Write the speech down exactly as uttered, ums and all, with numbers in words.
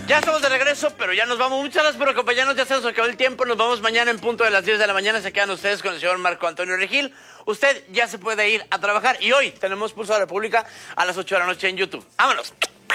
Ya estamos de regreso, pero ya nos vamos. Muchas gracias por acompañarnos. Ya se nos acabó el tiempo. Nos vamos mañana en punto de las diez de la mañana. Se quedan ustedes con el señor Marco Antonio Regil. Usted ya se puede ir a trabajar. Y hoy tenemos Pulso de la República a las ocho de la noche en YouTube. ¡Vámonos!